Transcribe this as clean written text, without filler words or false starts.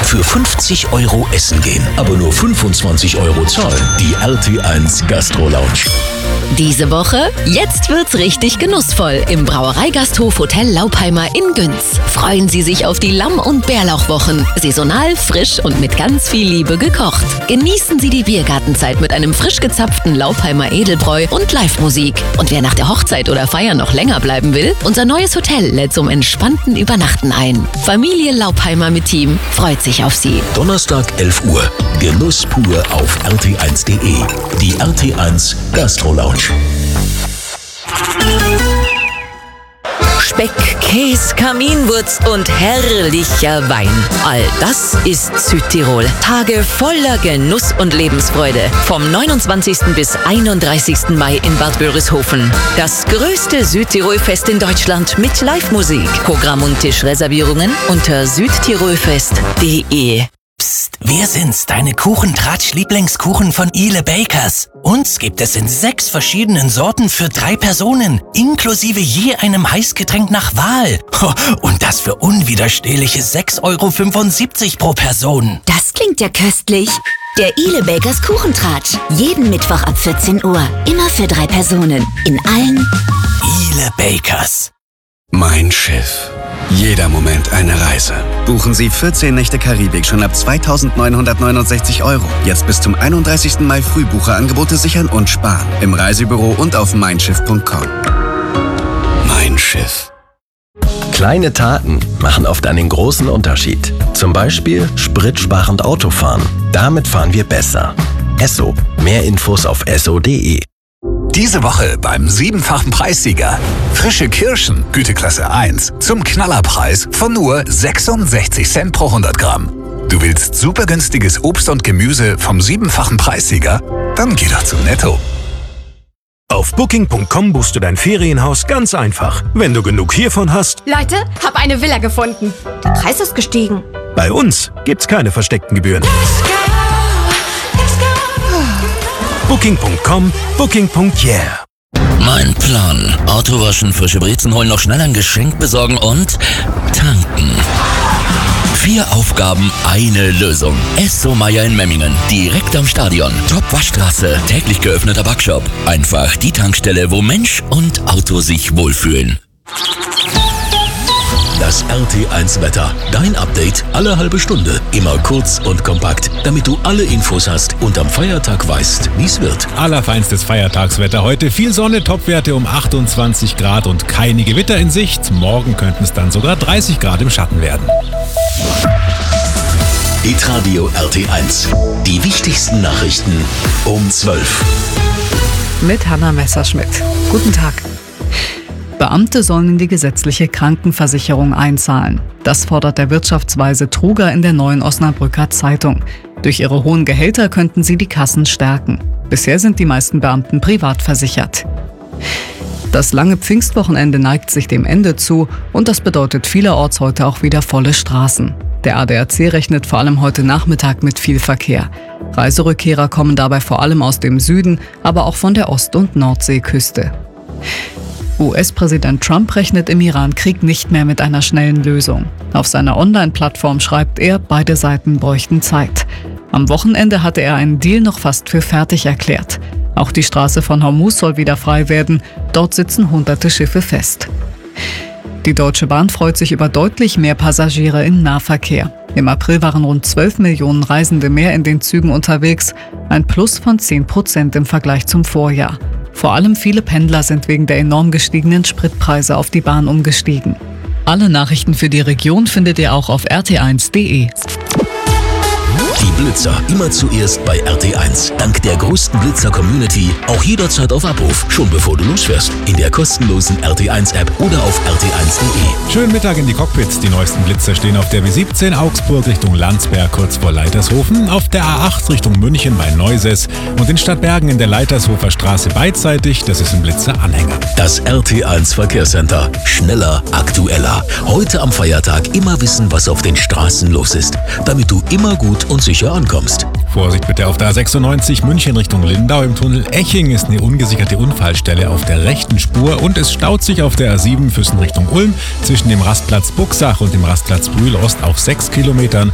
für 50 € essen gehen, aber nur 25 € zahlen. Die RT1 Gastro Lounge. Diese Woche, jetzt wird's richtig genussvoll im Brauereigasthof Hotel Laupheimer in Günz. Freuen Sie sich auf die Lamm- und Bärlauchwochen. Saisonal, frisch und mit ganz viel Liebe gekocht. Genießen Sie die Biergartenzeit mit einem frisch gezapften Laupheimer Edelbräu und Live-Musik. Und wer nach der Hochzeit oder Feier noch länger bleiben will, unser neues Hotel lädt zum entspannten Übernachten ein. Familie Laupheimer mit Team freut sich auf Sie. Donnerstag 11 Uhr. Genuss pur auf rt1.de. Die RT1 Gastro Lounge. Speck, Käse, Kaminwurz und herrlicher Wein. All das ist Südtirol. Tage voller Genuss und Lebensfreude. Vom 29. bis 31. Mai in Bad Wörishofen. Das größte Südtirolfest in Deutschland mit Live-Musik. Programm und Tischreservierungen unter südtirolfest.de. Psst, wir sind's, deine Kuchentratsch-Lieblingskuchen von Ile Bakers. Uns gibt es in 6 verschiedenen Sorten für 3 Personen, inklusive je einem Heißgetränk nach Wahl. Und das für unwiderstehliche 6,75 € pro Person. Das klingt ja köstlich. Der Ile Bakers Kuchentratsch. Jeden Mittwoch ab 14 Uhr. Immer für 3 Personen. In allen Ile Bakers. Mein Schiff. Jeder Moment eine Reise. Buchen Sie 14 Nächte Karibik schon ab 2.969 €. Jetzt bis zum 31. Mai Frühbucherangebote sichern und sparen. Im Reisebüro und auf meinschiff.com. Mein Schiff. Kleine Taten machen oft einen großen Unterschied. Zum Beispiel spritsparend Autofahren. Damit fahren wir besser. Esso. Mehr Infos auf esso.de. Diese Woche beim 7-fachen Preissieger. Frische Kirschen, Güteklasse 1, zum Knallerpreis von nur 66 Cent pro 100 Gramm. Du willst super günstiges Obst und Gemüse vom 7-fachen Preissieger? Dann geh doch zum Netto. Auf Booking.com buchst du dein Ferienhaus ganz einfach. Wenn du genug hiervon hast... Leute, hab eine Villa gefunden. Der Preis ist gestiegen. Bei uns gibt's keine versteckten Gebühren. Booking.com, Booking.yeah. Mein Plan. Auto waschen, frische Brezen holen, noch schnell ein Geschenk besorgen und tanken. 4 Aufgaben, eine Lösung. Esso Meier in Memmingen. Direkt am Stadion. Top-Waschstraße. Täglich geöffneter Backshop. Einfach die Tankstelle, wo Mensch und Auto sich wohlfühlen. Das RT1 Wetter. Dein Update alle halbe Stunde. Immer kurz und kompakt, damit du alle Infos hast und am Feiertag weißt, wie's wird. Allerfeinstes Feiertagswetter heute. Viel Sonne, Topwerte um 28 Grad und keine Gewitter in Sicht. Morgen könnten es dann sogar 30 Grad im Schatten werden. Hitradio RT1. Die wichtigsten Nachrichten um 12. Mit Hanna Messerschmidt. Guten Tag. Beamte sollen in die gesetzliche Krankenversicherung einzahlen. Das fordert der Wirtschaftsweise Truger in der Neuen Osnabrücker Zeitung. Durch ihre hohen Gehälter könnten sie die Kassen stärken. Bisher sind die meisten Beamten privat versichert. Das lange Pfingstwochenende neigt sich dem Ende zu und das bedeutet vielerorts heute auch wieder volle Straßen. Der ADAC rechnet vor allem heute Nachmittag mit viel Verkehr. Reiserückkehrer kommen dabei vor allem aus dem Süden, aber auch von der Ost- und Nordseeküste. US-Präsident Trump rechnet im Iran-Krieg nicht mehr mit einer schnellen Lösung. Auf seiner Online-Plattform schreibt er, beide Seiten bräuchten Zeit. Am Wochenende hatte er einen Deal noch fast für fertig erklärt. Auch die Straße von Hormuz soll wieder frei werden. Dort sitzen hunderte Schiffe fest. Die Deutsche Bahn freut sich über deutlich mehr Passagiere im Nahverkehr. Im April waren rund 12 Millionen Reisende mehr in den Zügen unterwegs, ein Plus von 10% im Vergleich zum Vorjahr. Vor allem viele Pendler sind wegen der enorm gestiegenen Spritpreise auf die Bahn umgestiegen. Alle Nachrichten für die Region findet ihr auch auf rt1.de. Die Blitzer immer zuerst bei RT1. Dank der größten Blitzer-Community auch jederzeit auf Abruf, schon bevor du losfährst. In der kostenlosen RT1-App oder auf rt1.de. Schönen Mittag in die Cockpits. Die neuesten Blitzer stehen auf der W17 Augsburg Richtung Landsberg kurz vor Leitershofen, auf der A8 Richtung München bei Neuses und in Stadtbergen in der Leitershofer Straße beidseitig. Das ist ein Blitzer-Anhänger. Das RT1 Verkehrscenter. Schneller, aktueller. Heute am Feiertag immer wissen, was auf den Straßen los ist, damit du immer gut und sicher ankommst. Vorsicht bitte auf der A96 München Richtung Lindau. Im Tunnel Eching ist eine ungesicherte Unfallstelle auf der rechten Spur und es staut sich auf der A7 Füssen Richtung Ulm zwischen dem Rastplatz Buxach und dem Rastplatz Brühl Ost auf 6 Kilometern.